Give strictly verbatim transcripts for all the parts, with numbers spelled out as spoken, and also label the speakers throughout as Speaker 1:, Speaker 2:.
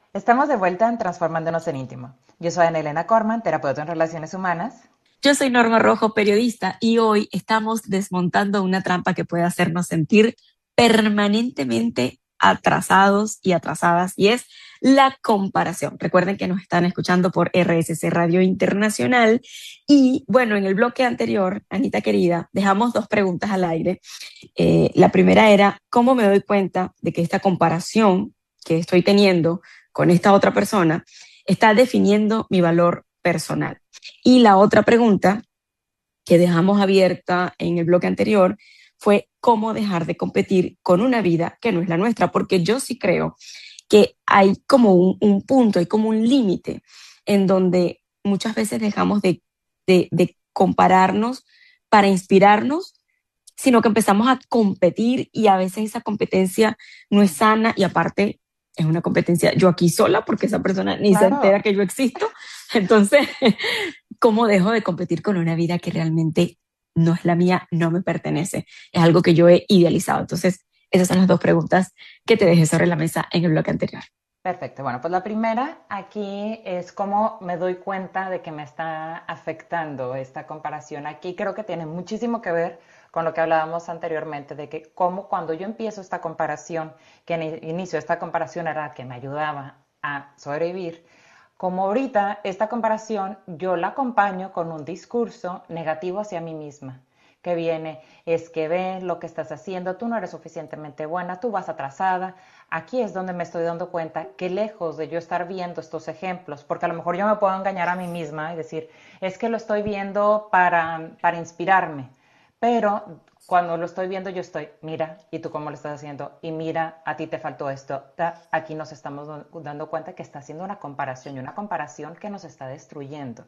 Speaker 1: Estamos de vuelta en Transformándonos en Íntimo. Yo soy Ana Elena Corman, terapeuta en relaciones humanas.
Speaker 2: Yo soy Norma Rojo, periodista, y hoy estamos desmontando una trampa que puede hacernos sentir permanentemente atrasados y atrasadas, y es la comparación. Recuerden que nos están escuchando por R S C Radio Internacional. Y bueno, en el bloque anterior, Anita querida, dejamos dos preguntas al aire. Eh, la primera era, ¿cómo me doy cuenta de que esta comparación que estoy teniendo con esta otra persona está definiendo mi valor personal? Y la otra pregunta que dejamos abierta en el bloque anterior fue cómo dejar de competir con una vida que no es la nuestra, porque yo sí creo que hay como un, un punto, hay como un límite en donde muchas veces dejamos de, de, de compararnos para inspirarnos, sino que empezamos a competir y a veces esa competencia no es sana y aparte es una competencia yo aquí sola porque esa persona ni se
Speaker 1: Claro,
Speaker 2: entera que yo existo. Entonces, ¿cómo dejo de competir con una vida que realmente no es la mía, no me pertenece? Es algo que yo he idealizado. Entonces, esas son las dos preguntas que te dejé sobre la mesa en el bloque anterior.
Speaker 1: perfecto. Bueno, pues la primera aquí es cómo me doy cuenta de que me está afectando esta comparación. Aquí creo que tiene muchísimo que ver con lo que hablábamos anteriormente, de que cómo cuando yo empiezo esta comparación, que en el inicio esta comparación era la que me ayudaba a sobrevivir, como ahorita esta comparación yo la acompaño con un discurso negativo hacia mí misma, que viene, es que ve lo que estás haciendo, tú no eres suficientemente buena, tú vas atrasada. Aquí es donde me estoy dando cuenta que lejos de yo estar viendo estos ejemplos, porque a lo mejor yo me puedo engañar a mí misma y decir, es que lo estoy viendo para, para inspirarme, pero cuando lo estoy viendo yo estoy, mira, ¿y tú cómo lo estás haciendo? Y mira, a ti te faltó esto. Aquí nos estamos dando cuenta que está haciendo una comparación y una comparación que nos está destruyendo.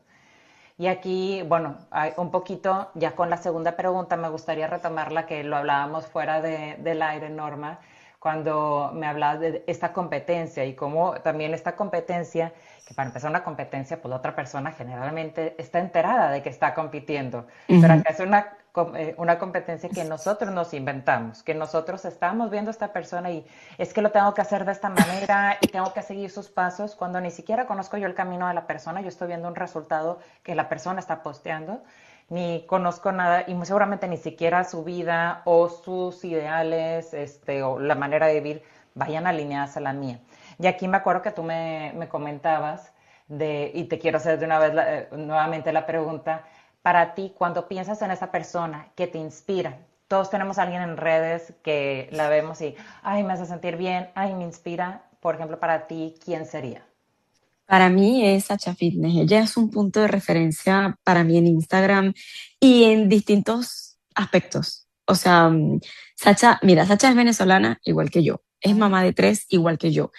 Speaker 1: Y aquí, bueno, hay un poquito, ya con la segunda pregunta, me gustaría retomar la que lo hablábamos fuera de, del aire, Norma, cuando me hablabas de esta competencia y cómo también esta competencia, que para empezar una competencia, pues la otra persona generalmente está enterada de que está compitiendo, pero
Speaker 2: Ujú.
Speaker 1: acá es una, eh, una competencia que nosotros nos inventamos, que nosotros estamos viendo a esta persona y es que lo tengo que hacer de esta manera y tengo que seguir sus pasos cuando ni siquiera conozco yo el camino de la persona, yo estoy viendo un resultado que la persona está posteando, ni conozco nada y muy seguramente ni siquiera su vida o sus ideales este, o la manera de vivir vayan alineadas a la mía. Y aquí me acuerdo que tú me, me comentabas de, y te quiero hacer de una vez la, eh, nuevamente la pregunta, para ti, cuando piensas en esa persona que te inspira, todos tenemos a alguien en redes que la vemos y, ay, me hace sentir bien, ay, me inspira. Por ejemplo, para ti, ¿quién sería?
Speaker 2: Para mí es Sacha Fitness. Ella es un punto de referencia para mí en Instagram y en distintos aspectos. O sea, mm, Sacha, mira, Sacha es venezolana igual que yo. Es
Speaker 1: Ujú.
Speaker 2: mamá de tres igual que yo.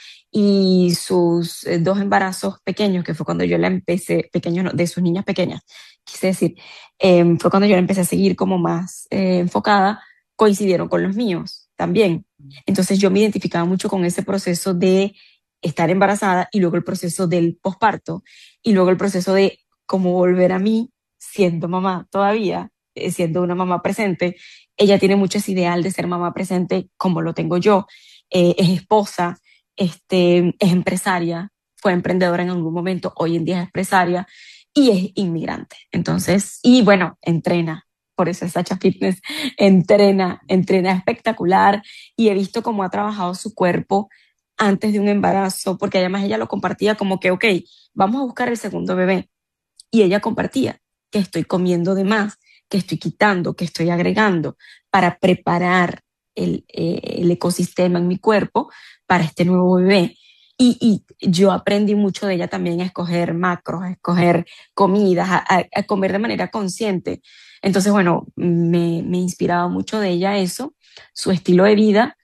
Speaker 2: Y sus eh, dos embarazos pequeños, que fue cuando yo la empecé, pequeños, no, de sus niñas pequeñas, quise decir, em, fue cuando yo la empecé a seguir como más eh, enfocada, coincidieron con los míos también. Entonces yo me identificaba mucho con ese proceso de estar embarazada y luego el proceso del posparto y luego el proceso de cómo volver a mí siendo mamá todavía, eh, siendo una mamá presente. Ella tiene mucho ese ideal de ser mamá presente como lo tengo yo. Eh, es esposa, este, es empresaria, fue emprendedora en algún momento, hoy en día es empresaria y es inmigrante. Entonces, y bueno, entrena. Por eso es Sacha Fitness, entrena, entrena espectacular y he visto cómo ha trabajado su cuerpo antes de un embarazo, porque además ella lo compartía como que, ok, vamos a buscar el segundo bebé. Y ella compartía que estoy comiendo de más, que estoy quitando, que estoy agregando para preparar el, eh, el ecosistema en mi cuerpo para este nuevo bebé. Y, y yo aprendí mucho de ella también a escoger macros, a escoger comidas, a, a, a comer de manera consciente. Entonces, bueno, me, me inspiraba mucho de ella eso, su estilo de vida,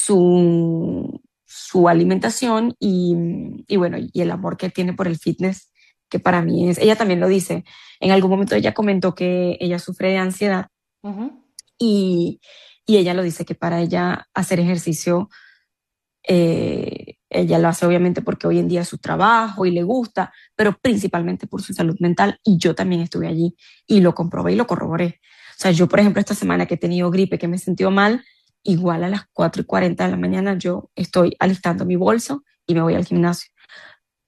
Speaker 2: su, su alimentación y, y bueno, y el amor que tiene por el fitness, que para mí es, ella también lo dice, en algún momento ella comentó que ella sufre de ansiedad
Speaker 1: Ujú.
Speaker 2: y, y ella lo dice que para ella hacer ejercicio, eh, ella lo hace obviamente porque hoy en día es su trabajo y le gusta, pero principalmente por su salud mental y yo también estuve allí y lo comprobé y lo corroboré. O sea, yo por ejemplo esta semana que he tenido gripe, que me he sentido mal, igual a las cuatro y cuarenta de la mañana yo estoy alistando mi bolso y me voy al gimnasio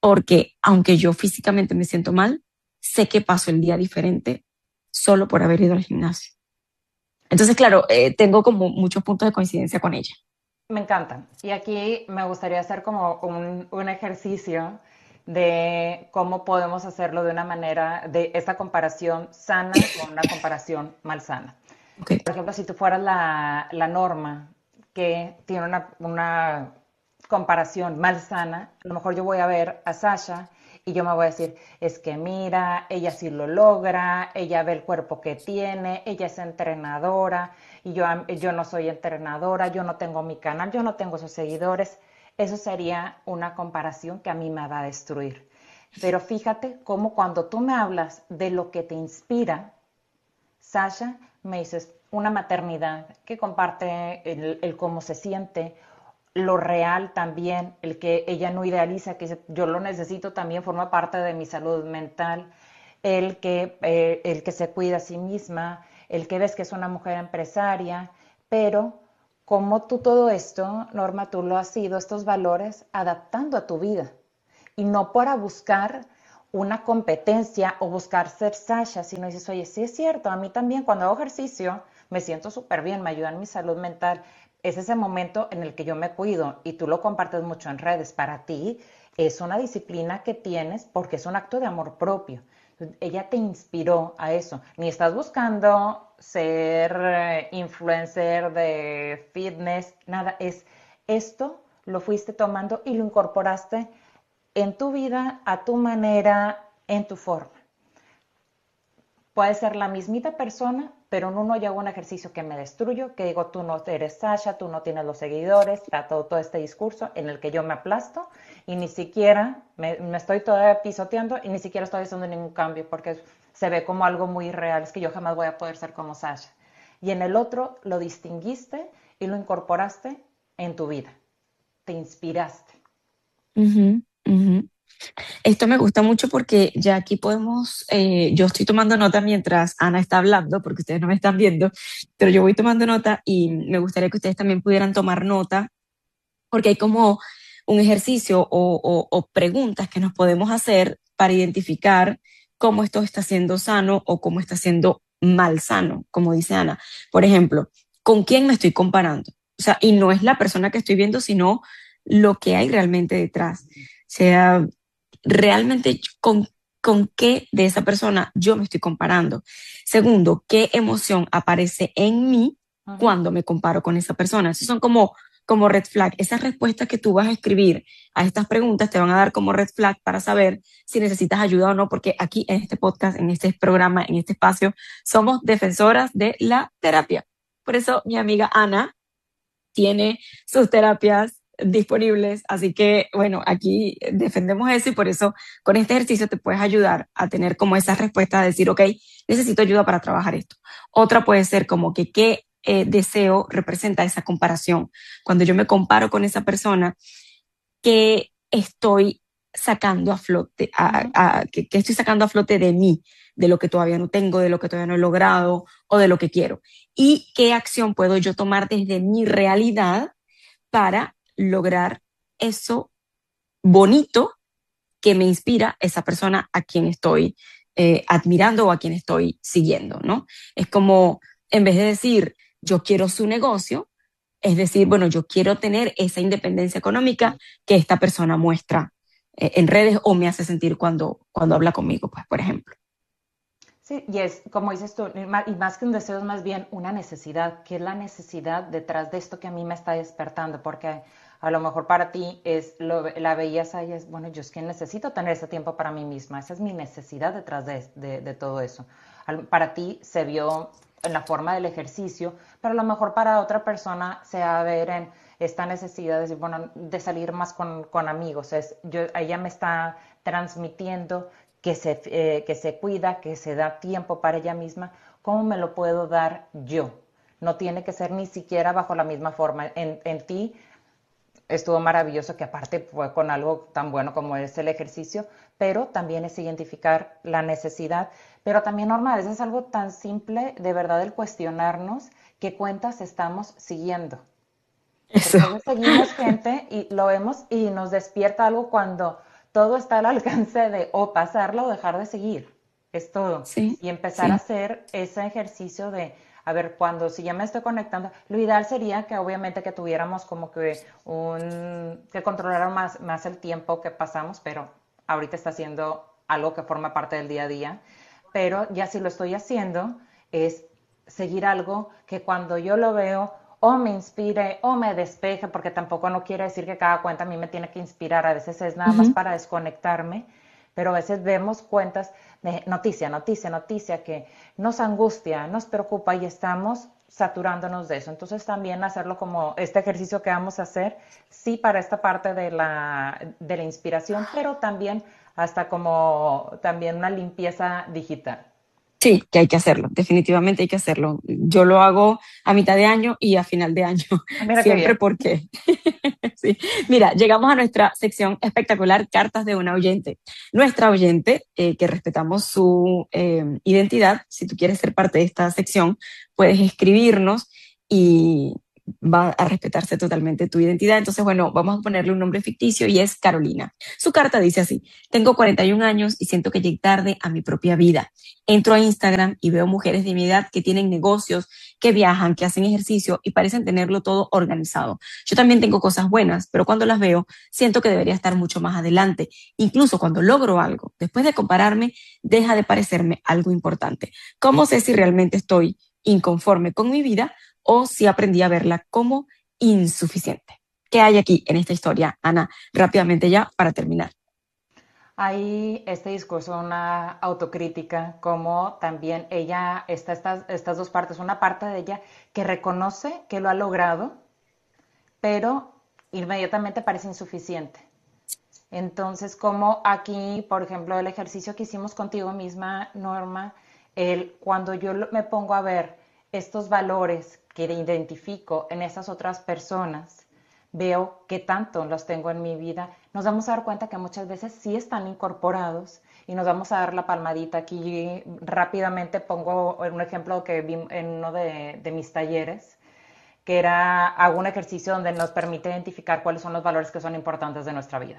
Speaker 2: porque aunque yo físicamente me siento mal, sé que paso el día diferente solo por haber ido al gimnasio. Entonces, claro, eh, tengo como muchos puntos de coincidencia con ella.
Speaker 1: Me encanta. Y aquí me gustaría hacer como un, un ejercicio de cómo podemos hacerlo de una manera, de esta comparación sana con una comparación malsana.
Speaker 2: Okay.
Speaker 1: Por ejemplo, si tú fueras la, la norma que tiene una, una comparación malsana, a lo mejor yo voy a ver a Sasha y yo me voy a decir, es que mira, ella sí lo logra, ella ve el cuerpo que tiene, ella es entrenadora y yo, yo no soy entrenadora, yo no tengo mi canal, yo no tengo esos seguidores. Eso sería una comparación que a mí me va a destruir. Pero fíjate cómo cuando tú me hablas de lo que te inspira, Sasha, me dices, una maternidad que comparte el, el cómo se siente, lo real también, el que ella no idealiza, que yo lo necesito también, forma parte de mi salud mental, el que, eh, el que se cuida a sí misma, el que ves que es una mujer empresaria, pero como tú todo esto, Norma, tú lo has sido, estos valores, adaptando a tu vida y no para buscar una competencia o buscar ser Sasha, sino dices, oye, sí es cierto, a mí también cuando hago ejercicio me siento súper bien, me ayuda en mi salud mental. Es ese momento en el que yo me cuido y tú lo compartes mucho en redes. Para ti es una disciplina que tienes porque es un acto de amor propio. Ella te inspiró a eso. Ni estás buscando ser eh, influencer de fitness, nada. Es esto lo fuiste tomando y lo incorporaste en tu vida, a tu manera, en tu forma. Puede ser la mismita persona, pero en uno yo hago un ejercicio que me destruyo, que digo, tú no eres Sasha, tú no tienes los seguidores, está todo, todo este discurso en el que yo me aplasto y ni siquiera me, me estoy todavía pisoteando y ni siquiera estoy haciendo ningún cambio porque se ve como algo muy real, es que yo jamás voy a poder ser como Sasha. Y en el otro lo distinguiste y lo incorporaste en tu vida, te inspiraste.
Speaker 2: Ujú, ujú. Esto me gusta mucho porque ya aquí podemos, eh, yo estoy tomando nota mientras Ana está hablando, porque ustedes no me están viendo, pero yo voy tomando nota y me gustaría que ustedes también pudieran tomar nota, porque hay como un ejercicio o, o, o preguntas que nos podemos hacer para identificar cómo esto está siendo sano o cómo está siendo mal sano, como dice Ana. Por ejemplo, ¿con quién me estoy comparando? O sea, y no es la persona que estoy viendo, sino lo que hay realmente detrás. O sea, realmente con, con qué de esa persona yo me estoy comparando. Segundo, qué emoción aparece en mí
Speaker 1: Uh -huh.
Speaker 2: cuando me comparo con esa persona. Esos son como, como red flag. Esas respuestas que tú vas a escribir a estas preguntas te van a dar como red flag para saber si necesitas ayuda o no, porque aquí en este podcast, en este programa, en este espacio, somos defensoras de la terapia. Por eso mi amiga Ana tiene sus terapias disponibles, así que bueno, aquí defendemos eso y por eso con este ejercicio te puedes ayudar a tener como esas respuestas, a decir, ok, necesito ayuda para trabajar esto. Otra puede ser como que qué eh, deseo representa esa comparación. Cuando yo me comparo con esa persona, ¿qué estoy sacando a flote,
Speaker 1: Uh
Speaker 2: a,
Speaker 1: -huh.
Speaker 2: a, a, que, que estoy sacando a flote de mí, de lo que todavía no tengo, de lo que todavía no he logrado o de lo que quiero? ¿Y qué acción puedo yo tomar desde mi realidad para lograr eso bonito que me inspira esa persona a quien estoy eh, admirando o a quien estoy siguiendo, ¿no? Es como, en vez de decir, yo quiero su negocio, es decir, bueno, yo quiero tener esa independencia económica que esta persona muestra eh, en redes o me hace sentir cuando, cuando habla conmigo, pues, por ejemplo.
Speaker 1: Sí, y es como dices tú, y más que un deseo es más bien una necesidad. ¿Qué es la necesidad detrás de esto que a mí me está despertando? Porque a lo mejor para ti es lo, la belleza y es, bueno, yo es que necesito tener ese tiempo para mí misma. Esa es mi necesidad detrás de, de, de todo eso. Para ti se vio en la forma del ejercicio, pero a lo mejor para otra persona se va a ver en esta necesidad de, decir, bueno, de salir más con, con amigos. Es, yo, ella me está transmitiendo que se, eh, que se cuida, que se da tiempo para ella misma. ¿Cómo me lo puedo dar yo? No tiene que ser ni siquiera bajo la misma forma. En, en ti estuvo maravilloso, que aparte fue con algo tan bueno como es el ejercicio, pero también es identificar la necesidad. Pero también, Norma, a veces es algo tan simple, de verdad, el cuestionarnos qué cuentas estamos siguiendo.
Speaker 2: Eso.
Speaker 1: Porque a veces seguimos gente y lo vemos y nos despierta algo cuando todo está al alcance de o pasarla o dejar de seguir. Es todo.
Speaker 2: Sí,
Speaker 1: Y empezar
Speaker 2: sí.
Speaker 1: a hacer ese ejercicio de, a ver, cuando si ya me estoy conectando, lo ideal sería que obviamente que tuviéramos como que un, que controlaran más, más el tiempo que pasamos, pero ahorita está haciendo algo que forma parte del día a día. Pero ya si lo estoy haciendo, es seguir algo que cuando yo lo veo o me inspire o me despeje, porque tampoco no quiere decir que cada cuenta a mí me tiene que inspirar, a veces es nada más
Speaker 2: Ujú.
Speaker 1: para desconectarme, pero a veces vemos cuentas de noticia, noticia, noticia que nos angustia, nos preocupa y estamos saturándonos de eso. Entonces también hacerlo como este ejercicio que vamos a hacer, sí para esta parte de la, de la inspiración, pero también hasta como también una limpieza digital.
Speaker 2: Sí, que hay que hacerlo, definitivamente hay que hacerlo. Yo lo hago a mitad de año y a final de año,
Speaker 1: Ah, mira qué
Speaker 2: siempre
Speaker 1: bien.
Speaker 2: porque, sí. Mira, llegamos a nuestra sección espectacular, Cartas de una oyente. Nuestra oyente, eh, que respetamos su eh, identidad, si tú quieres ser parte de esta sección, puedes escribirnos y va a respetarse totalmente tu identidad. Entonces, bueno, vamos a ponerle un nombre ficticio y es Carolina. Su carta dice así: tengo cuarenta y un años y siento que llegué tarde a mi propia vida. Entro a Instagram y veo mujeres de mi edad que tienen negocios, que viajan, que hacen ejercicio y parecen tenerlo todo organizado. Yo también tengo cosas buenas, pero cuando las veo, siento que debería estar mucho más adelante. Incluso cuando logro algo, después de compararme, deja de parecerme algo importante. ¿Cómo sé si realmente estoy inconforme con mi vida o si aprendí a verla como insuficiente? ¿Qué hay aquí en esta historia, Ana? Rápidamente ya para terminar.
Speaker 1: Hay este discurso, una autocrítica, como también ella, está estas, estas dos partes, una parte de ella que reconoce que lo ha logrado, pero inmediatamente parece insuficiente. Entonces, como aquí, por ejemplo, el ejercicio que hicimos contigo misma, Norma, el, cuando yo me pongo a ver estos valores que identifico en esas otras personas, veo qué tanto los tengo en mi vida, nos vamos a dar cuenta que muchas veces sí están incorporados y nos vamos a dar la palmadita. Aquí rápidamente pongo un ejemplo que vi en uno de, de mis talleres, que era, hago un ejercicio donde nos permite identificar cuáles son los valores que son importantes de nuestra vida.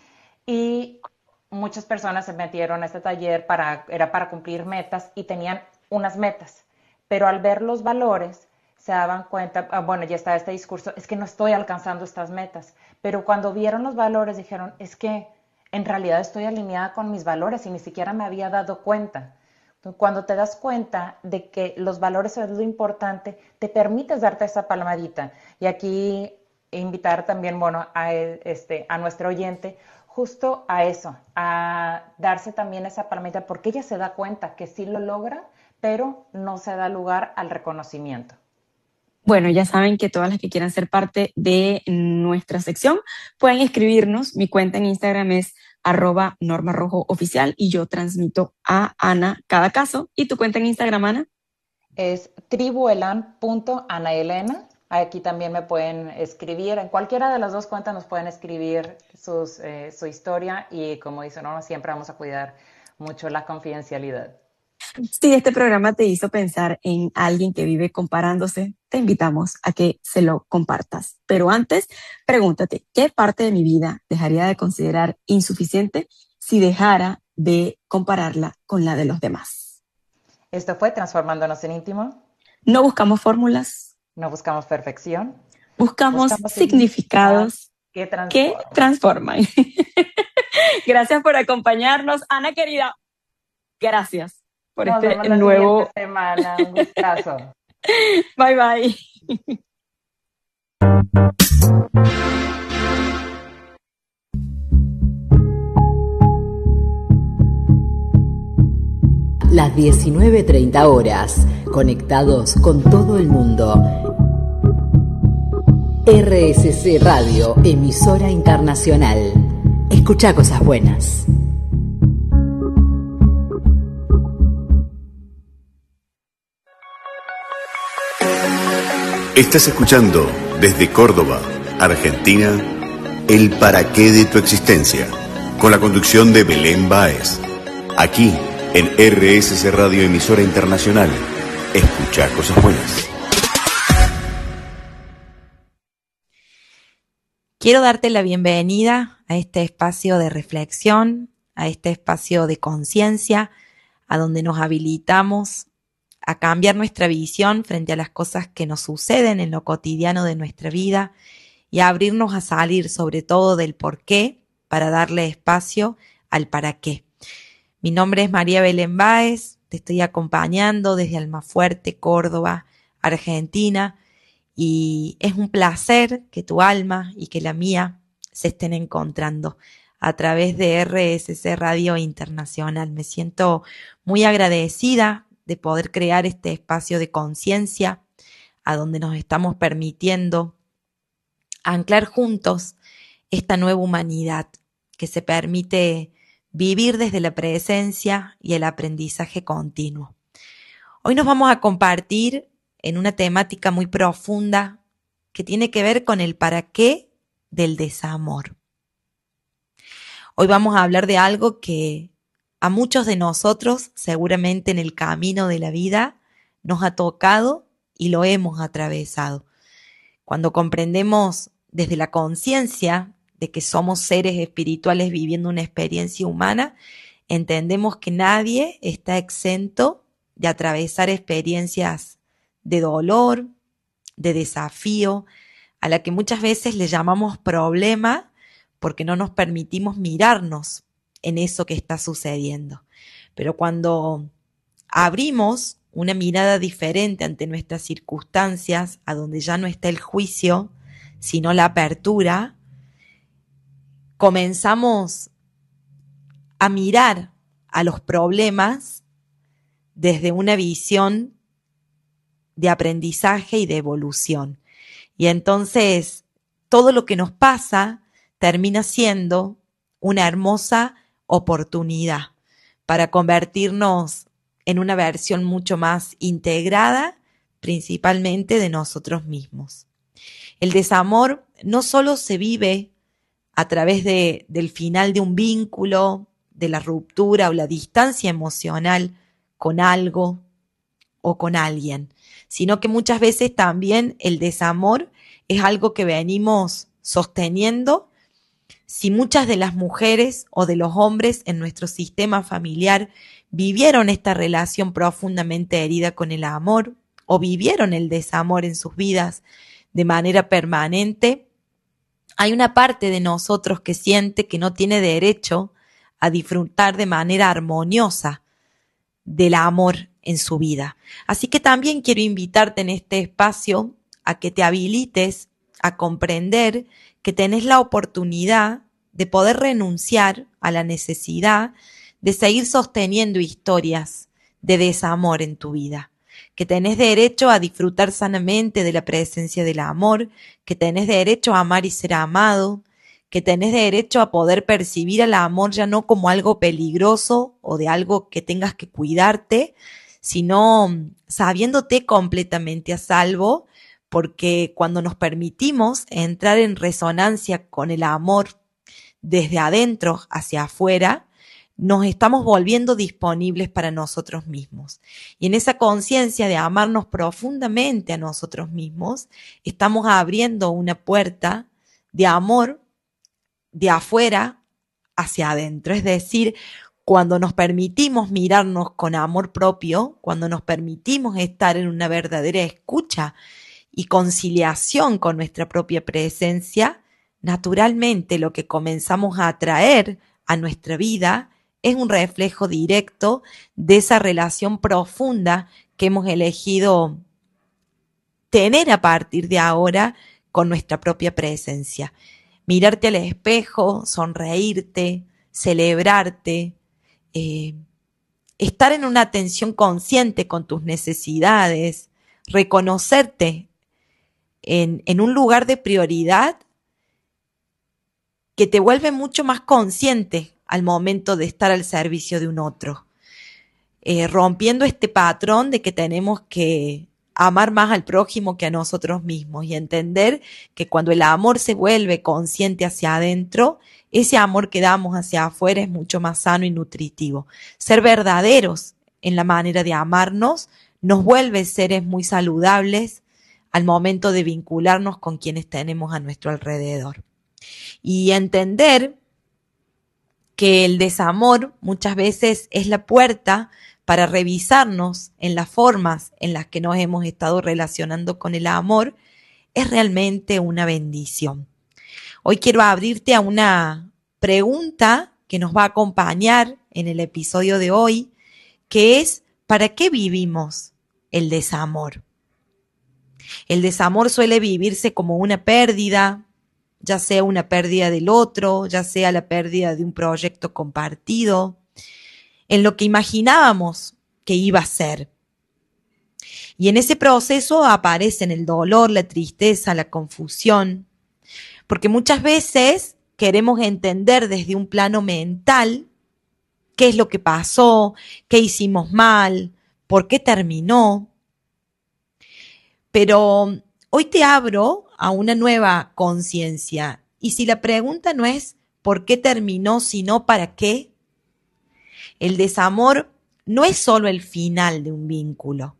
Speaker 1: Y muchas personas se metieron a este taller para, era para cumplir metas y tenían unas metas, pero al ver los valores se daban cuenta, ah, bueno, ya está este discurso, es que no estoy alcanzando estas metas, pero cuando vieron los valores dijeron, es que en realidad estoy alineada con mis valores y ni siquiera me había dado cuenta. Cuando te das cuenta de que los valores es lo importante, te permites darte esa palmadita. Y aquí invitar también, bueno, a, este, a nuestro oyente justo a eso, a darse también esa palmadita, porque ella se da cuenta que sí lo logra, pero no se da lugar al reconocimiento.
Speaker 2: Bueno, ya saben que todas las que quieran ser parte de nuestra sección pueden escribirnos. Mi cuenta en Instagram es arroba Norma Rojo Oficial y yo transmito a Ana cada caso. ¿Y tu cuenta en Instagram, Ana?
Speaker 1: Es tribuelan punto ana elena. Aquí también me pueden escribir, en cualquiera de las dos cuentas nos pueden escribir sus, eh, su historia y como dice Norma, siempre vamos a cuidar mucho la confidencialidad.
Speaker 2: Si este programa te hizo pensar en alguien que vive comparándose, te invitamos a que se lo compartas. Pero antes, pregúntate, ¿qué parte de mi vida dejaría de considerar insuficiente si dejara de compararla con la de los demás?
Speaker 1: Esto fue Transformándonos en Íntimo.
Speaker 2: No buscamos fórmulas,
Speaker 1: No buscamos perfección,
Speaker 2: buscamos
Speaker 1: buscamos significados
Speaker 2: significados
Speaker 1: que
Speaker 2: que
Speaker 1: transforman.
Speaker 2: transforman. Gracias por acompañarnos, Ana querida. Gracias por
Speaker 1: Nos
Speaker 2: este
Speaker 1: vemos la siguiente
Speaker 2: nuevo.
Speaker 1: semana. Un gustazo.
Speaker 2: Bye bye.
Speaker 3: Las diecinueve treinta horas, conectados con todo el mundo. R S C Radio, emisora internacional. Escucha cosas buenas.
Speaker 4: Estás escuchando desde Córdoba, Argentina, El para qué de tu existencia, con la conducción de Belén Báez. Aquí, en R S C Radio, emisora internacional. Escucha cosas buenas.
Speaker 5: Quiero darte la bienvenida a este espacio de reflexión, a este espacio de conciencia, a donde nos habilitamos a cambiar nuestra visión frente a las cosas que nos suceden en lo cotidiano de nuestra vida y a abrirnos a salir sobre todo del por qué para darle espacio al para qué. Mi nombre es María Belén Báez, te estoy acompañando desde Almafuerte, Córdoba, Argentina, y es un placer que tu alma y que la mía se estén encontrando a través de R S C Radio Internacional. Me siento muy agradecida de poder crear este espacio de conciencia a donde nos estamos permitiendo anclar juntos esta nueva humanidad que se permite vivir desde la presencia y el aprendizaje continuo. Hoy nos vamos a compartir en una temática muy profunda que tiene que ver con el para qué del desamor. Hoy vamos a hablar de algo que a muchos de nosotros, seguramente en el camino de la vida, nos ha tocado y lo hemos atravesado. Cuando comprendemos desde la conciencia de que somos seres espirituales viviendo una experiencia humana, entendemos que nadie está exento de atravesar experiencias de dolor, de desafío, a la que muchas veces le llamamos problema porque no nos permitimos mirarnos en eso que está sucediendo. Pero cuando abrimos una mirada diferente ante nuestras circunstancias, a donde ya no está el juicio, sino la apertura, comenzamos a mirar a los problemas desde una visión de aprendizaje y de evolución. Y entonces todo lo que nos pasa termina siendo una hermosa oportunidad para convertirnos en una versión mucho más integrada, principalmente de nosotros mismos. El desamor no solo se vive a través de, del final de un vínculo, de la ruptura o la distancia emocional con algo o con alguien, sino que muchas veces también el desamor es algo que venimos sosteniendo. Si muchas de las mujeres o de los hombres en nuestro sistema familiar vivieron esta relación profundamente herida con el amor o vivieron el desamor en sus vidas de manera permanente, hay una parte de nosotros que siente que no tiene derecho a disfrutar de manera armoniosa del amor en su vida. Así que también quiero invitarte en este espacio a que te habilites a comprender que tenés la oportunidad de poder renunciar a la necesidad de seguir sosteniendo historias de desamor en tu vida, que tenés derecho a disfrutar sanamente de la presencia del amor, que tenés derecho a amar y ser amado, que tenés derecho a poder percibir al amor ya no como algo peligroso o de algo que tengas que cuidarte, sino sabiéndote completamente a salvo, porque cuando nos permitimos entrar en resonancia con el amor desde adentro hacia afuera, nos estamos volviendo disponibles para nosotros mismos. Y en esa conciencia de amarnos profundamente a nosotros mismos, estamos abriendo una puerta de amor de afuera hacia adentro. Es decir, cuando nos permitimos mirarnos con amor propio, cuando nos permitimos estar en una verdadera escucha y conciliación con nuestra propia presencia, naturalmente lo que comenzamos a atraer a nuestra vida es un reflejo directo de esa relación profunda que hemos elegido tener a partir de ahora con nuestra propia presencia. Mirarte al espejo, sonreírte, celebrarte, eh, estar en una atención consciente con tus necesidades, reconocerte en, en un lugar de prioridad que te vuelve mucho más consciente al momento de estar al servicio de un otro, eh, rompiendo este patrón de que tenemos que amar más al prójimo que a nosotros mismos y entender que cuando el amor se vuelve consciente hacia adentro, ese amor que damos hacia afuera es mucho más sano y nutritivo. Ser verdaderos en la manera de amarnos nos vuelve seres muy saludables al momento de vincularnos con quienes tenemos a nuestro alrededor. Y entender que el desamor muchas veces es la puerta para revisarnos en las formas en las que nos hemos estado relacionando con el amor es realmente una bendición. Hoy quiero abrirte a una pregunta que nos va a acompañar en el episodio de hoy, que es: ¿para qué vivimos el desamor? El desamor suele vivirse como una pérdida, ya sea una pérdida del otro, ya sea la pérdida de un proyecto compartido, en lo que imaginábamos que iba a ser. Y en ese proceso aparecen el dolor, la tristeza, la confusión, porque muchas veces queremos entender desde un plano mental qué es lo que pasó, qué hicimos mal, por qué terminó. Pero hoy te abro a una nueva conciencia. Y si la pregunta no es ¿por qué terminó?, sino ¿para qué? El desamor no es solo el final de un vínculo.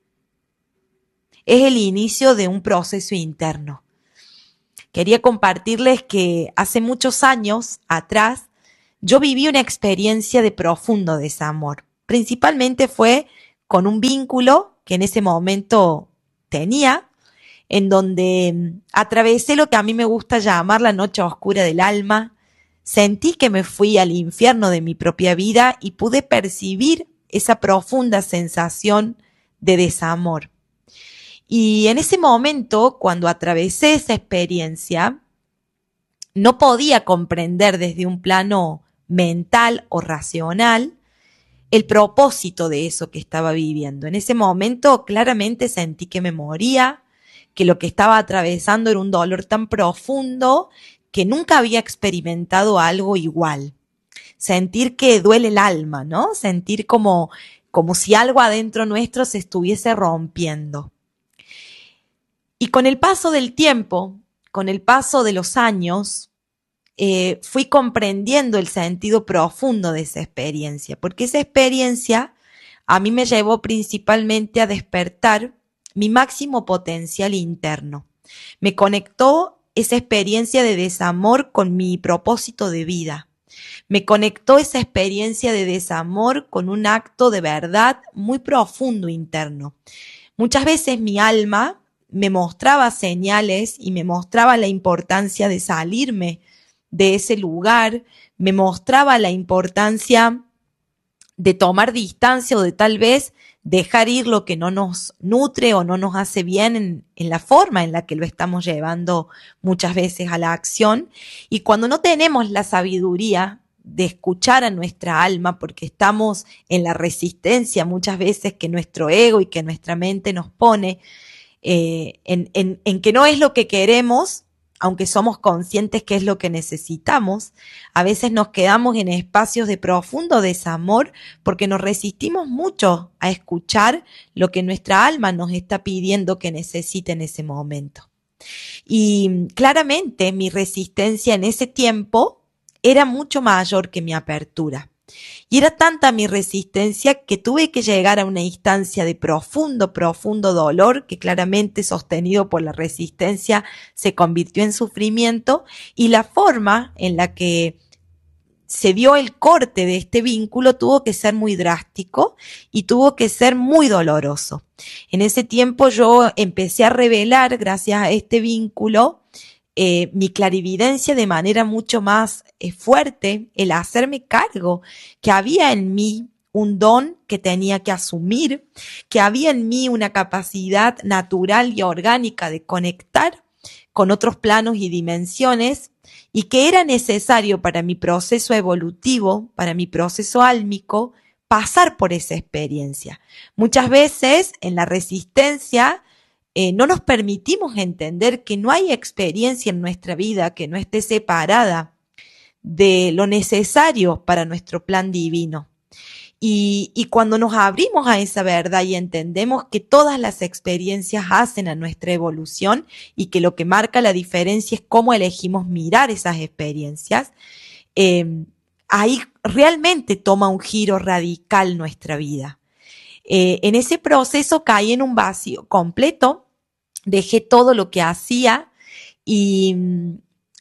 Speaker 5: Es el inicio de un proceso interno. Quería compartirles que hace muchos años atrás yo viví una experiencia de profundo desamor. Principalmente fue con un vínculo que en ese momento tenía, en donde atravesé lo que a mí me gusta llamar la noche oscura del alma. Sentí que me fui al infierno de mi propia vida y pude percibir esa profunda sensación de desamor. Y en ese momento, cuando atravesé esa experiencia, no podía comprender desde un plano mental o racional el propósito de eso que estaba viviendo. En ese momento claramente sentí que me moría, que lo que estaba atravesando era un dolor tan profundo que nunca había experimentado algo igual. Sentir que duele el alma, ¿no? Sentir como, como si algo adentro nuestro se estuviese rompiendo. Y con el paso del tiempo, con el paso de los años, eh, fui comprendiendo el sentido profundo de esa experiencia, porque esa experiencia a mí me llevó principalmente a despertar mi máximo potencial interno. Me conectó esa experiencia de desamor con mi propósito de vida. Me conectó esa experiencia de desamor con un acto de verdad muy profundo interno. Muchas veces mi alma me mostraba señales y me mostraba la importancia de salirme de ese lugar, me mostraba la importancia de tomar distancia o de tal vez dejar ir lo que no nos nutre o no nos hace bien en, en la forma en la que lo estamos llevando muchas veces a la acción. Y cuando no tenemos la sabiduría de escuchar a nuestra alma, porque estamos en la resistencia muchas veces que nuestro ego y que nuestra mente nos pone, Eh, en, en, en que no es lo que queremos, aunque somos conscientes que es lo que necesitamos, a veces nos quedamos en espacios de profundo desamor porque nos resistimos mucho a escuchar lo que nuestra alma nos está pidiendo que necesite en ese momento. Y claramente mi resistencia en ese tiempo era mucho mayor que mi apertura. Y era tanta mi resistencia que tuve que llegar a una instancia de profundo, profundo dolor que claramente sostenido por la resistencia se convirtió en sufrimiento, y la forma en la que se dio el corte de este vínculo tuvo que ser muy drástico y tuvo que ser muy doloroso. En ese tiempo yo empecé a revelar, gracias a este vínculo, Eh, mi clarividencia de manera mucho más eh, fuerte, el hacerme cargo que había en mí un don que tenía que asumir, que había en mí una capacidad natural y orgánica de conectar con otros planos y dimensiones, y que era necesario para mi proceso evolutivo, para mi proceso álmico, pasar por esa experiencia. Muchas veces en la resistencia Eh, no nos permitimos entender que no hay experiencia en nuestra vida que no esté separada de lo necesario para nuestro plan divino. Y, y cuando nos abrimos a esa verdad y entendemos que todas las experiencias hacen a nuestra evolución y que lo que marca la diferencia es cómo elegimos mirar esas experiencias, eh, ahí realmente toma un giro radical nuestra vida. Eh, en ese proceso caí en un vacío completo, dejé todo lo que hacía y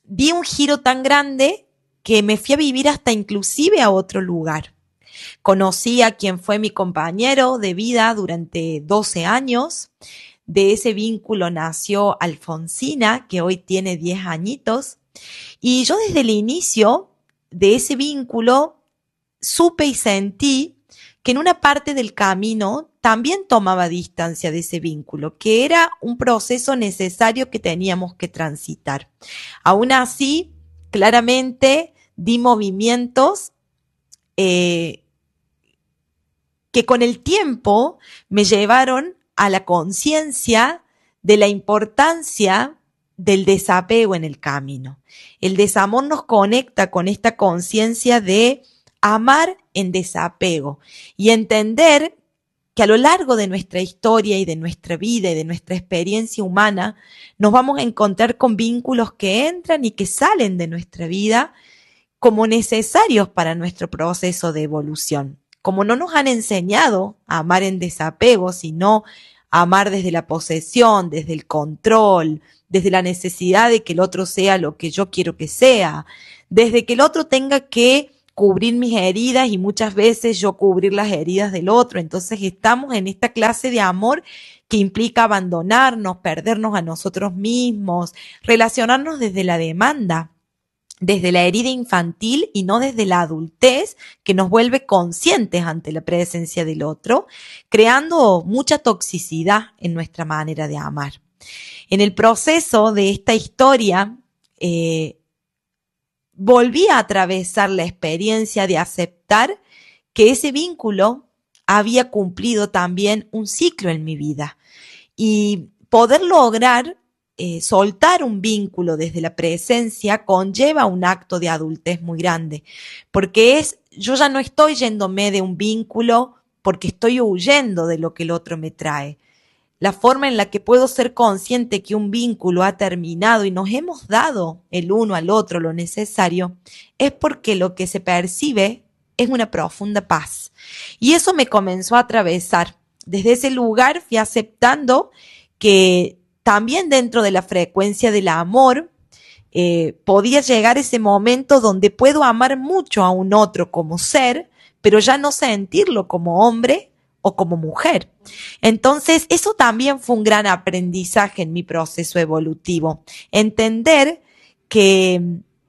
Speaker 5: di un giro tan grande que me fui a vivir hasta inclusive a otro lugar. Conocí a quien fue mi compañero de vida durante doce años. De ese vínculo nació Alfonsina, que hoy tiene diez añitos. Y yo desde el inicio de ese vínculo supe y sentí que en una parte del camino también tomaba distancia de ese vínculo, que era un proceso necesario que teníamos que transitar. Aún así, claramente di movimientos eh, que con el tiempo me llevaron a la conciencia de la importancia del desapego en el camino. El desamor nos conecta con esta conciencia de amar en desapego y entender que a lo largo de nuestra historia y de nuestra vida y de nuestra experiencia humana nos vamos a encontrar con vínculos que entran y que salen de nuestra vida como necesarios para nuestro proceso de evolución. Como no nos han enseñado a amar en desapego, sino a amar desde la posesión, desde el control, desde la necesidad de que el otro sea lo que yo quiero que sea, desde que el otro tenga que cubrir mis heridas y muchas veces yo cubrir las heridas del otro. Entonces estamos en esta clase de amor que implica abandonarnos, perdernos a nosotros mismos, relacionarnos desde la demanda, desde la herida infantil y no desde la adultez que nos vuelve conscientes ante la presencia del otro, creando mucha toxicidad en nuestra manera de amar. En el proceso de esta historia, eh, volví a atravesar la experiencia de aceptar que ese vínculo había cumplido también un ciclo en mi vida y poder lograr Eh, soltar un vínculo desde la presencia conlleva un acto de adultez muy grande, porque es, yo ya no estoy yéndome de un vínculo porque estoy huyendo de lo que el otro me trae. La forma en la que puedo ser consciente que un vínculo ha terminado y nos hemos dado el uno al otro lo necesario, es porque lo que se percibe es una profunda paz. Y eso me comenzó a atravesar. Desde ese lugar fui aceptando que también dentro de la frecuencia del amor, eh, podía llegar ese momento donde puedo amar mucho a un otro como ser, pero ya no sentirlo como hombre o como mujer. Entonces, eso también fue un gran aprendizaje en mi proceso evolutivo. Entender que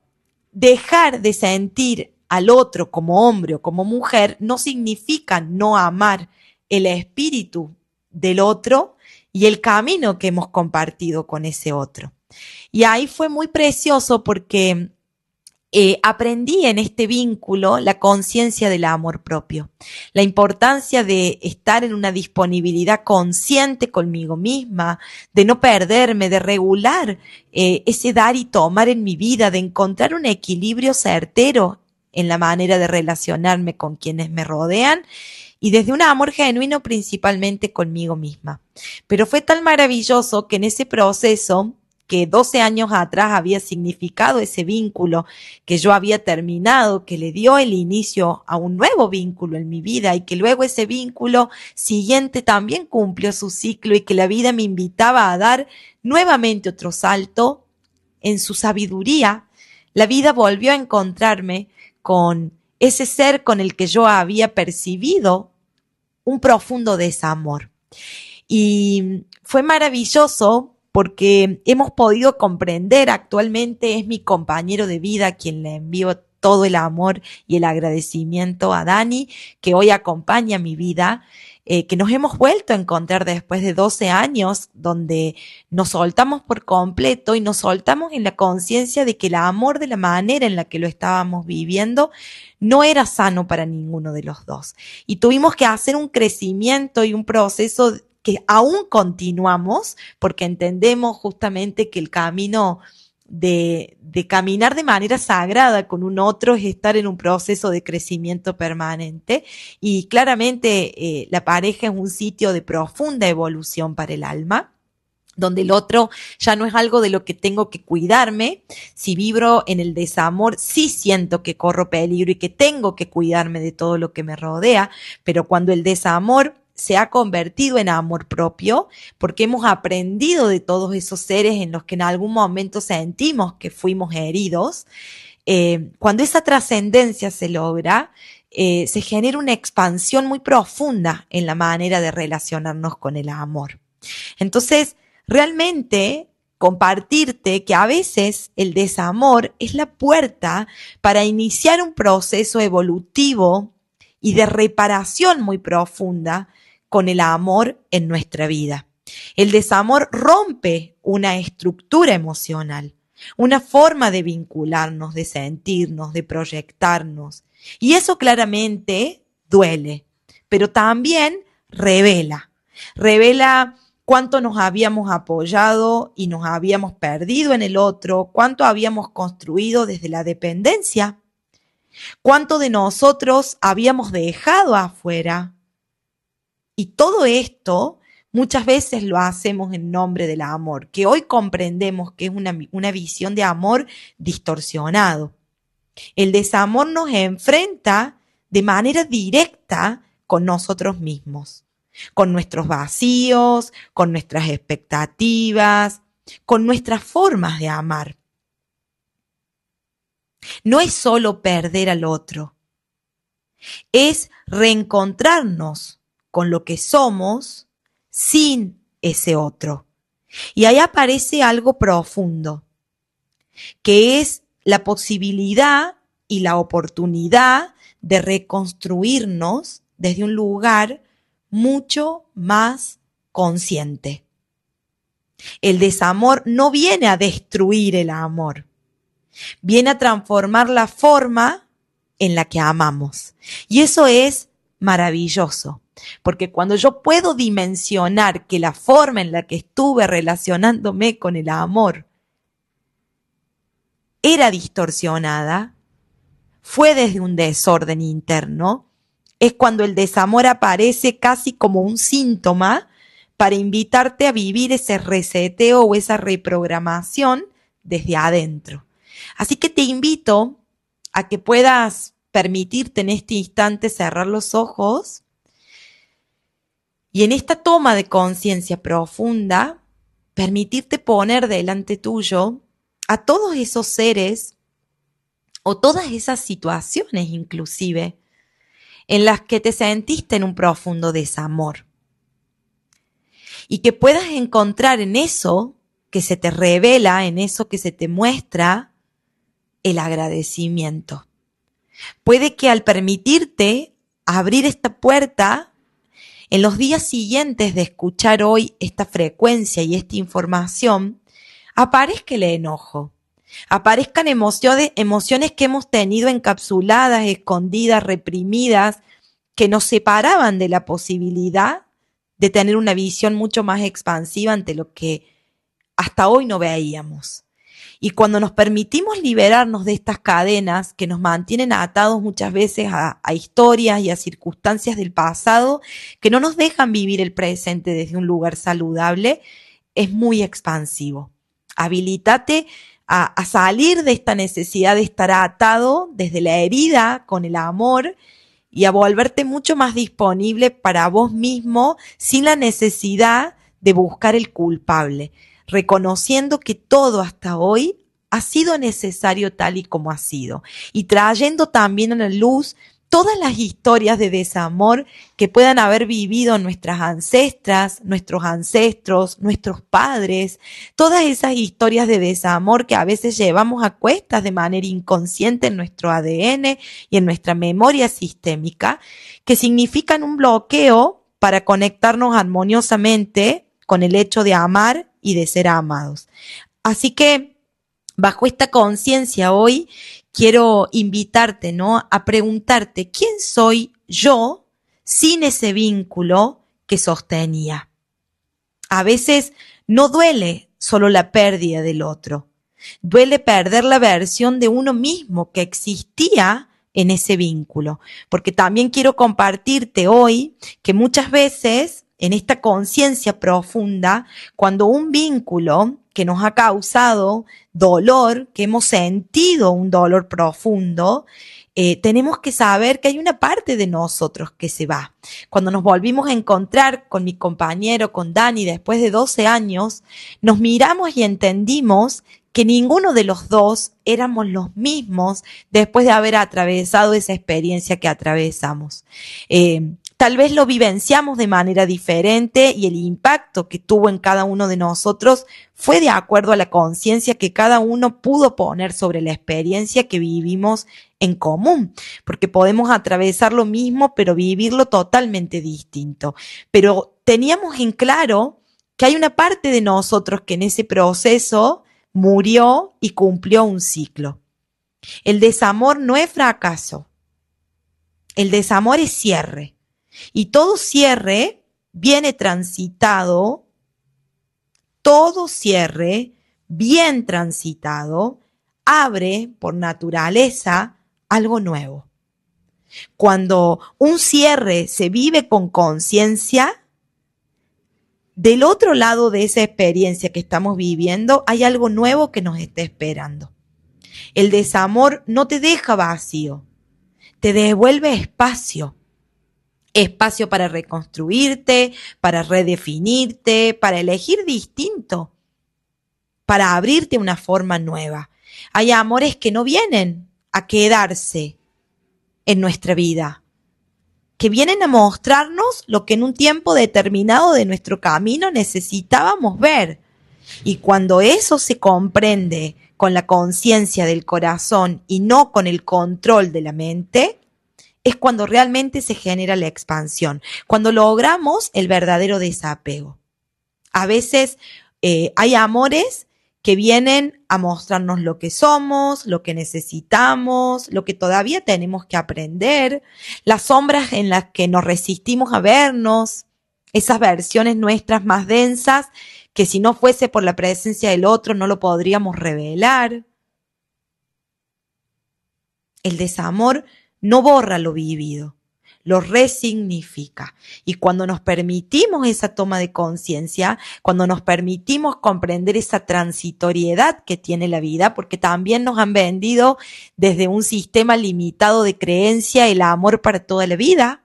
Speaker 5: dejar de sentir al otro como hombre o como mujer no significa no amar el espíritu del otro y el camino que hemos compartido con ese otro. Y ahí fue muy precioso porque eh, aprendí en este vínculo la conciencia del amor propio, la importancia de estar en una disponibilidad consciente conmigo misma, de no perderme, de regular eh, ese dar y tomar en mi vida, de encontrar un equilibrio certero en la manera de relacionarme con quienes me rodean y desde un amor genuino principalmente conmigo misma. Pero fue tan maravilloso que en ese proceso, que doce años atrás había significado ese vínculo que yo había terminado, que le dio el inicio a un nuevo vínculo en mi vida y que luego ese vínculo siguiente también cumplió su ciclo y que la vida me invitaba a dar nuevamente otro salto en su sabiduría, la vida volvió a encontrarme con ese ser con el que yo había percibido un profundo desamor. Y fue maravilloso porque hemos podido comprender, actualmente es mi compañero de vida a quien le envío todo el amor y el agradecimiento a Dani, que hoy acompaña mi vida, eh, que nos hemos vuelto a encontrar después de doce años, donde nos soltamos por completo y nos soltamos en la conciencia de que el amor de la manera en la que lo estábamos viviendo no era sano para ninguno de los dos. Y tuvimos que hacer un crecimiento y un proceso que aún continuamos, porque entendemos justamente que el camino de, de caminar de manera sagrada con un otro es estar en un proceso de crecimiento permanente y claramente eh, la pareja es un sitio de profunda evolución para el alma, donde el otro ya no es algo de lo que tengo que cuidarme. Si vibro en el desamor, sí siento que corro peligro y que tengo que cuidarme de todo lo que me rodea, pero cuando el desamor se ha convertido en amor propio, porque hemos aprendido de todos esos seres en los que en algún momento sentimos que fuimos heridos. Eh, cuando esa trascendencia se logra, eh, se genera una expansión muy profunda en la manera de relacionarnos con el amor. Entonces, realmente compartirte que a veces el desamor es la puerta para iniciar un proceso evolutivo y de reparación muy profunda con el amor en nuestra vida. El desamor rompe una estructura emocional, una forma de vincularnos, de sentirnos, de proyectarnos. Y eso claramente duele, pero también revela. Revela cuánto nos habíamos apoyado y nos habíamos perdido en el otro, cuánto habíamos construido desde la dependencia, cuánto de nosotros habíamos dejado afuera. Y todo esto muchas veces lo hacemos en nombre del amor, que hoy comprendemos que es una, una visión de amor distorsionado. El desamor nos enfrenta de manera directa con nosotros mismos, con nuestros vacíos, con nuestras expectativas, con nuestras formas de amar. No es solo perder al otro, es reencontrarnos con lo que somos sin ese otro. Y ahí aparece algo profundo, que es la posibilidad y la oportunidad de reconstruirnos desde un lugar mucho más consciente. El desamor no viene a destruir el amor, viene a transformar la forma en la que amamos. Y eso es maravilloso, porque cuando yo puedo dimensionar que la forma en la que estuve relacionándome con el amor era distorsionada, fue desde un desorden interno, es cuando el desamor aparece casi como un síntoma para invitarte a vivir ese reseteo o esa reprogramación desde adentro. Así que te invito a que puedas permitirte en este instante cerrar los ojos y en esta toma de conciencia profunda, permitirte poner delante tuyo a todos esos seres o todas esas situaciones inclusive en las que te sentiste en un profundo desamor. Y que puedas encontrar en eso que se te revela, en eso que se te muestra, el agradecimiento. Puede que al permitirte abrir esta puerta, en los días siguientes de escuchar hoy esta frecuencia y esta información, aparezca el enojo, aparezcan emociones, emociones que hemos tenido encapsuladas, escondidas, reprimidas, que nos separaban de la posibilidad de tener una visión mucho más expansiva ante lo que hasta hoy no veíamos. Y cuando nos permitimos liberarnos de estas cadenas que nos mantienen atados muchas veces a, a historias y a circunstancias del pasado que no nos dejan vivir el presente desde un lugar saludable, es muy expansivo. Habilitate a, a salir de esta necesidad de estar atado desde la herida con el amor y a volverte mucho más disponible para vos mismo sin la necesidad de buscar el culpable, reconociendo que todo hasta hoy ha sido necesario tal y como ha sido y trayendo también a la luz todas las historias de desamor que puedan haber vivido nuestras ancestras, nuestros ancestros, nuestros padres, todas esas historias de desamor que a veces llevamos a cuestas de manera inconsciente en nuestro A D N y en nuestra memoria sistémica, que significan un bloqueo para conectarnos armoniosamente con el hecho de amar y de ser amados. Así que, bajo esta conciencia hoy, quiero invitarte, ¿no?, a preguntarte, ¿quién soy yo sin ese vínculo que sostenía? A veces no duele solo la pérdida del otro, duele perder la versión de uno mismo que existía en ese vínculo, porque también quiero compartirte hoy que muchas veces en esta conciencia profunda, cuando un vínculo que nos ha causado dolor, que hemos sentido un dolor profundo, eh, tenemos que saber que hay una parte de nosotros que se va. Cuando nos volvimos a encontrar con mi compañero, con Dani, después de doce años, nos miramos y entendimos que ninguno de los dos éramos los mismos después de haber atravesado esa experiencia que atravesamos. Eh, Tal vez lo vivenciamos de manera diferente y el impacto que tuvo en cada uno de nosotros fue de acuerdo a la conciencia que cada uno pudo poner sobre la experiencia que vivimos en común, porque podemos atravesar lo mismo pero vivirlo totalmente distinto. Pero teníamos en claro que hay una parte de nosotros que en ese proceso murió y cumplió un ciclo. El desamor no es fracaso, el desamor es cierre. Y todo cierre viene transitado, todo cierre bien transitado abre por naturaleza algo nuevo. Cuando un cierre se vive con conciencia, del otro lado de esa experiencia que estamos viviendo hay algo nuevo que nos está esperando. El desamor no te deja vacío, te devuelve espacio. Espacio para reconstruirte, para redefinirte, para elegir distinto, para abrirte una forma nueva. Hay amores que no vienen a quedarse en nuestra vida, que vienen a mostrarnos lo que en un tiempo determinado de nuestro camino necesitábamos ver. Y cuando eso se comprende con la conciencia del corazón y no con el control de la mente, es cuando realmente se genera la expansión, cuando logramos el verdadero desapego. A veces eh, hay amores que vienen a mostrarnos lo que somos, lo que necesitamos, lo que todavía tenemos que aprender, las sombras en las que nos resistimos a vernos, esas versiones nuestras más densas que si no fuese por la presencia del otro no lo podríamos revelar. El desamor no borra lo vivido, lo resignifica. Y cuando nos permitimos esa toma de conciencia, cuando nos permitimos comprender esa transitoriedad que tiene la vida, porque también nos han vendido desde un sistema limitado de creencia el amor para toda la vida.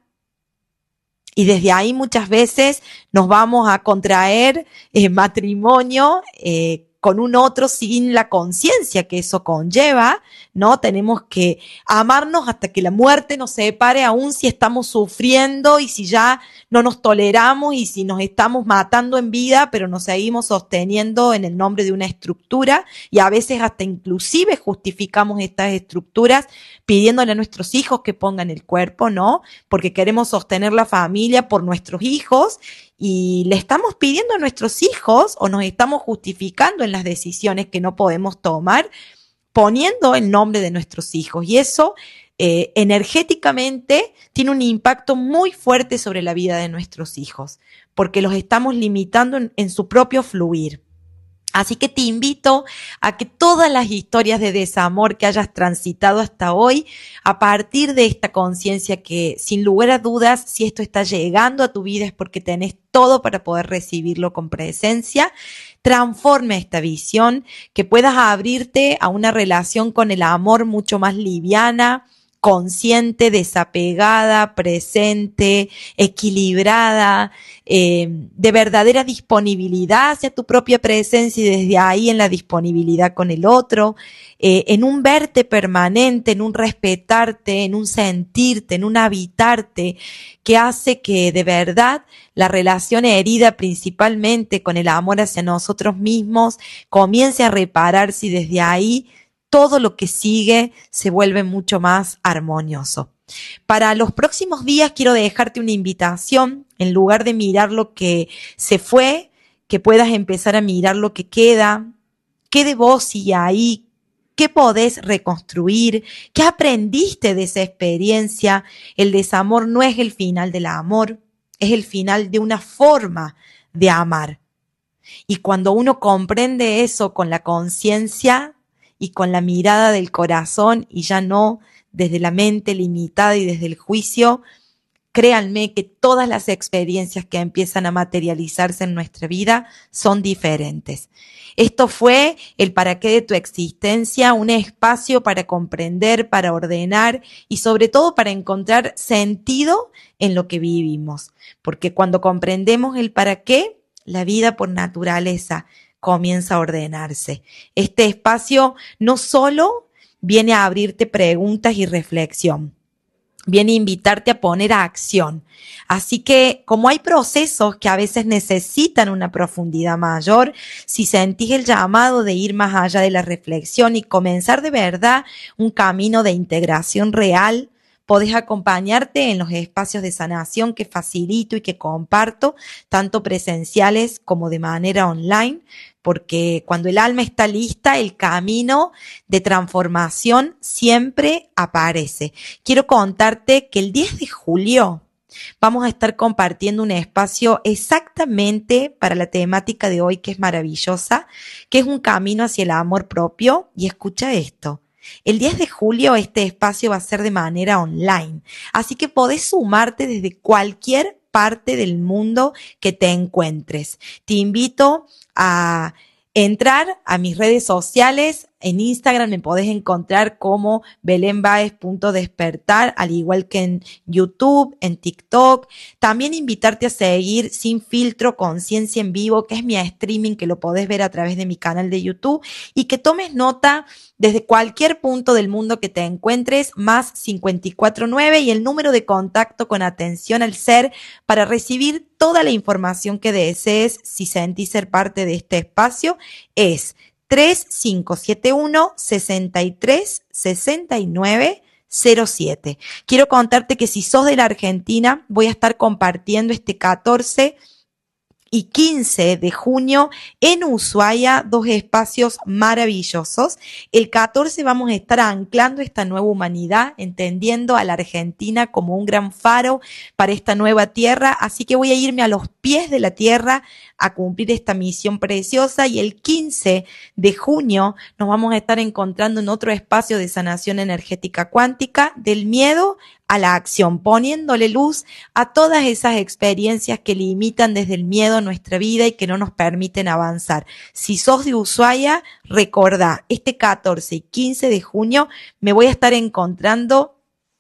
Speaker 5: Y desde ahí muchas veces nos vamos a contraer eh, matrimonio eh, con un otro sin la conciencia que eso conlleva, ¿no? Tenemos que amarnos hasta que la muerte nos separe, aun si estamos sufriendo y si ya no nos toleramos y si nos estamos matando en vida, pero nos seguimos sosteniendo en el nombre de una estructura y a veces hasta inclusive justificamos estas estructuras pidiéndole a nuestros hijos que pongan el cuerpo, ¿no? Porque queremos sostener la familia por nuestros hijos y le estamos pidiendo a nuestros hijos o nos estamos justificando en las decisiones que no podemos tomar poniendo el nombre de nuestros hijos. Y eso eh, energéticamente tiene un impacto muy fuerte sobre la vida de nuestros hijos porque los estamos limitando en, en su propio fluir. Así que te invito a que todas las historias de desamor que hayas transitado hasta hoy, a partir de esta conciencia que sin lugar a dudas, si esto está llegando a tu vida es porque tenés todo para poder recibirlo con presencia, transforme esta visión, que puedas abrirte a una relación con el amor mucho más liviana, consciente, desapegada, presente, equilibrada, eh, de verdadera disponibilidad hacia tu propia presencia y desde ahí en la disponibilidad con el otro, eh, en un verte permanente, en un respetarte, en un sentirte, en un habitarte, que hace que de verdad la relación herida principalmente con el amor hacia nosotros mismos comience a repararse y desde ahí todo lo que sigue se vuelve mucho más armonioso. Para los próximos días quiero dejarte una invitación, en lugar de mirar lo que se fue, que puedas empezar a mirar lo que queda, qué de vos sigue ahí, qué podés reconstruir, qué aprendiste de esa experiencia. El desamor no es el final del amor, es el final de una forma de amar. Y cuando uno comprende eso con la conciencia, y con la mirada del corazón y ya no desde la mente limitada y desde el juicio, créanme que todas las experiencias que empiezan a materializarse en nuestra vida son diferentes. Esto fue el para qué de tu existencia, un espacio para comprender, para ordenar y sobre todo para encontrar sentido en lo que vivimos. Porque cuando comprendemos el para qué, la vida por naturaleza comienza a ordenarse. Este espacio no solo viene a abrirte preguntas y reflexión, viene a invitarte a poner a acción. Así que, como hay procesos que a veces necesitan una profundidad mayor, si sentís el llamado de ir más allá de la reflexión y comenzar de verdad un camino de integración real, podés acompañarte en los espacios de sanación que facilito y que comparto, tanto presenciales como de manera online, porque cuando el alma está lista, el camino de transformación siempre aparece. Quiero contarte que el diez de julio vamos a estar compartiendo un espacio exactamente para la temática de hoy, que es maravillosa, que es un camino hacia el amor propio. Y escucha esto. El diez de julio este espacio va a ser de manera online, así que podés sumarte desde cualquier parte del mundo que te encuentres. Te invito a entrar a mis redes sociales. En Instagram me podés encontrar como belén baez punto despertar, al igual que en YouTube, en TikTok. También invitarte a seguir Sin Filtro Conciencia en Vivo, que es mi streaming, que lo podés ver a través de mi canal de YouTube, y que tomes nota desde cualquier punto del mundo que te encuentres, más cincuenta y cuatro nueve y el número de contacto con atención al ser para recibir toda la información que desees si sentís ser parte de este espacio es tres cinco siete uno, seis tres, seis nueve cero siete. Quiero contarte que si sos de la Argentina, voy a estar compartiendo este catorce y quince de junio en Ushuaia, dos espacios maravillosos. El catorce vamos a estar anclando esta nueva humanidad, entendiendo a la Argentina como un gran faro para esta nueva tierra, así que voy a irme a los pies de la tierra a cumplir esta misión preciosa. Y el quince de junio nos vamos a estar encontrando en otro espacio de sanación energética cuántica, del miedo a la acción, poniéndole luz a todas esas experiencias que limitan desde el miedo nuestra vida y que no nos permiten avanzar. Si sos de Ushuaia, recordá, este catorce y quince de junio me voy a estar encontrando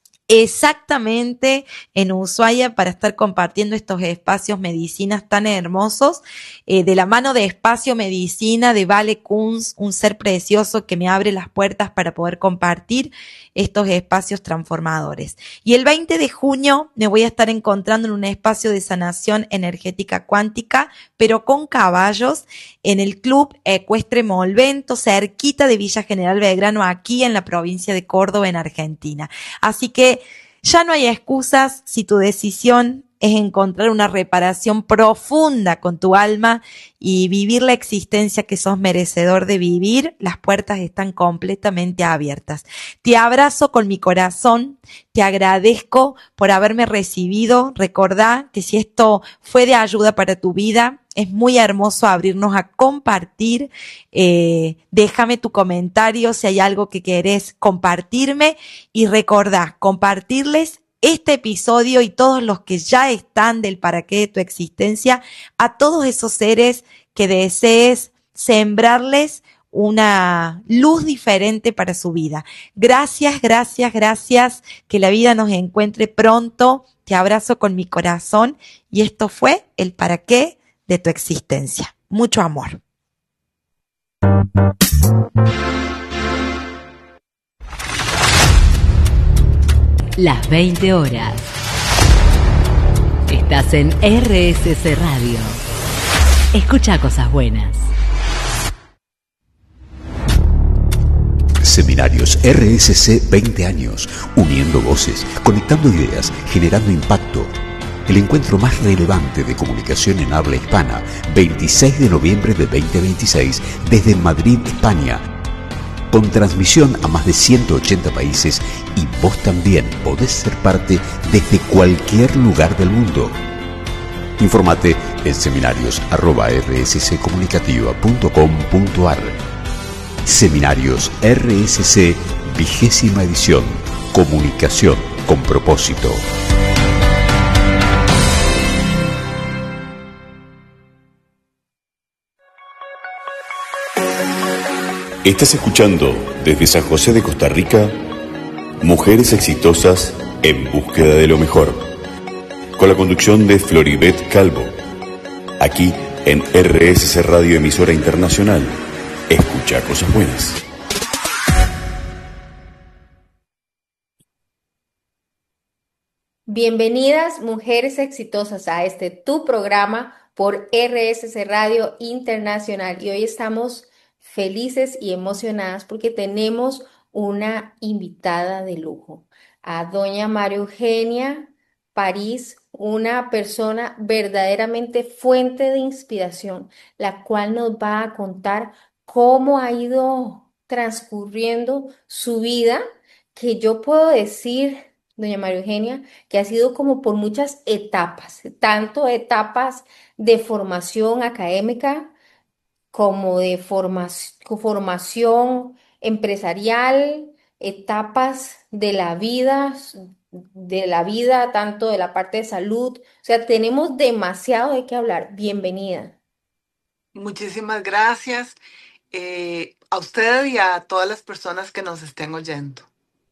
Speaker 5: exactamente en Ushuaia para estar compartiendo estos espacios medicinas tan hermosos, eh, de la mano de Espacio Medicina de Vale Kunz, un ser precioso que me abre las puertas para poder compartir estos espacios transformadores. Y el veinte de junio me voy a estar encontrando en un espacio de sanación energética cuántica, pero con caballos, en el Club Ecuestre Molvento, cerquita de Villa General Belgrano, aquí en la provincia de Córdoba, en Argentina. Así que ya no hay excusas si tu decisión es encontrar una reparación profunda con tu alma y vivir la existencia que sos merecedor de vivir. Las puertas están completamente abiertas. Te abrazo con mi corazón, te agradezco por haberme recibido. Recordá que si esto fue de ayuda para tu vida, es muy hermoso abrirnos a compartir. Eh, déjame tu comentario si hay algo que querés compartirme y recordá compartirles este episodio y todos los que ya están del para qué de tu existencia a todos esos seres que desees sembrarles una luz diferente para su vida. Gracias, gracias, gracias. Que la vida nos encuentre pronto. Te abrazo con mi corazón y esto fue el para qué de tu existencia. Mucho amor.
Speaker 3: Las veinte horas. Estás en R S C Radio. Escucha cosas buenas.
Speaker 4: Seminarios R S C veinte años, uniendo voces, conectando ideas, generando impacto. El encuentro más relevante de comunicación en habla hispana, veintiséis de noviembre de veinte veintiséis, desde Madrid, España. Con transmisión a más de ciento ochenta países y vos también podés ser parte desde cualquier lugar del mundo. Infórmate en seminarios arroba r s c comunicativa punto com punto a r. Seminarios R S C, vigésima edición. Comunicación con propósito. Estás escuchando desde San José de Costa Rica, Mujeres Exitosas en Búsqueda de lo Mejor, con la conducción de Floribet Calvo, aquí en R S C Radio Emisora Internacional. Escucha cosas buenas.
Speaker 6: Bienvenidas, mujeres exitosas, a este tu programa por R S C Radio Internacional. Y hoy estamos felices y emocionadas porque tenemos una invitada de lujo, a doña María Eugenia París, una persona verdaderamente fuente de inspiración, la cual nos va a contar cómo ha ido transcurriendo su vida, que yo puedo decir, doña María Eugenia, que ha sido como por muchas etapas, tanto etapas de formación académica como de formas- formación empresarial, etapas de la vida, de la vida, tanto de la parte de salud. O sea, tenemos demasiado de qué hablar. Bienvenida.
Speaker 7: Muchísimas gracias eh, a usted y a todas las personas que nos estén oyendo.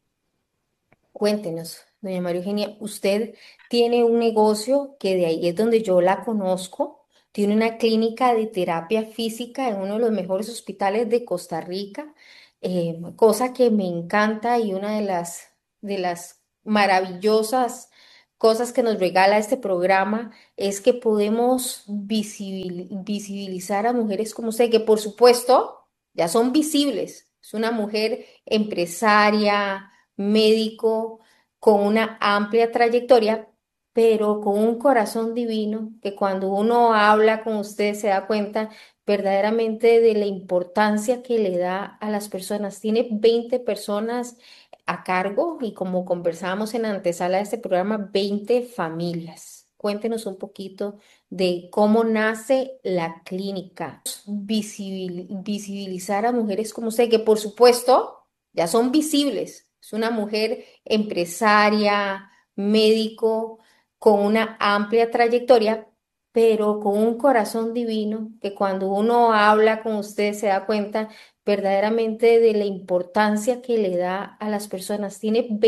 Speaker 6: Cuéntenos, doña María Eugenia, usted tiene un negocio que de ahí es donde yo la conozco, tiene una clínica de terapia física en uno de los mejores hospitales de Costa Rica, eh, cosa que me encanta y una de las, de las maravillosas cosas que nos regala este programa es que podemos visibil- visibilizar a mujeres como usted, que por supuesto ya son visibles. Es una mujer empresaria, médico, con una amplia trayectoria, pero con un corazón divino, que cuando uno habla con usted se da cuenta verdaderamente de la importancia que le da a las personas. Tiene veinte personas a cargo y, como conversábamos en la antesala de este programa, veinte familias. Cuéntenos un poquito de cómo nace la clínica. Visibil- visibilizar a mujeres como usted, que por supuesto ya son visibles. Es una mujer empresaria, médico, con una amplia trayectoria, pero con un corazón divino, que cuando uno habla con usted se da cuenta verdaderamente de la importancia que le da a las personas. Tiene